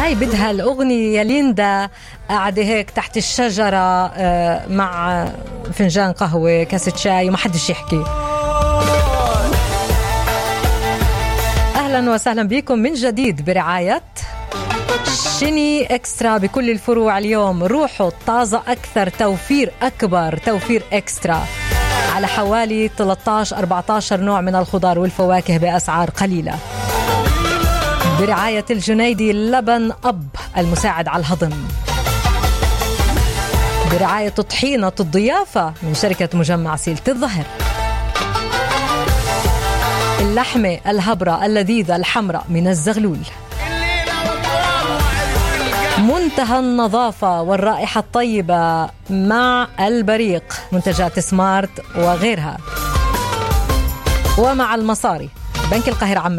هاي بدها الأغنية ليندا قاعدة هيك تحت الشجرة مع فنجان قهوة كاسة شاي ومحدش يحكي. أهلا وسهلا بكم من جديد برعاية شيني إكسترا بكل الفروع. اليوم روحوا طازة أكثر، توفير أكبر، توفير إكسترا على حوالي 13-14 نوع من الخضار والفواكه بأسعار قليلة. برعاية الجنيدي اللبن أب المساعد على الهضم. برعاية طحينة الضيافة من شركة مجمع سيلة الظهر. اللحمة الهبرة اللذيذة الحمراء من الزغلول. منتهى النظافة والرائحة الطيبة مع البريق منتجات سمارت وغيرها. ومع المصاري بنك القاهرة عمان.